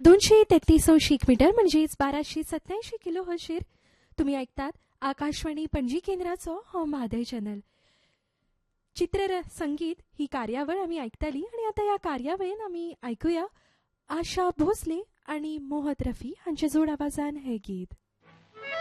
233 metre म्हणजेच 1287 kilo हर्षेर तुम्ही ऐकतात आकाशवाणी पणजी केंद्राचो हो म्हादय चॅनल. चित्र संगीत ही कार्यावळ आम्ही ऐकताली आणि आता या कार्यावळीन आम्ही ऐकूया आशा भोसले आणि मोहत रफी हांच्या जोड आवाजान हे गीत.